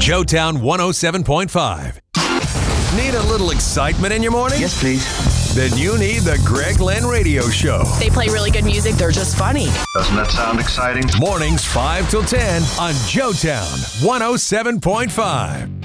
Joetown 107.5. Need a little excitement in your morning? Yes, please. Then you need the Greg Lynn Radio Show. They play really good music. They're just funny. Doesn't that sound exciting? Mornings 5 till 10 on Joetown 107.5.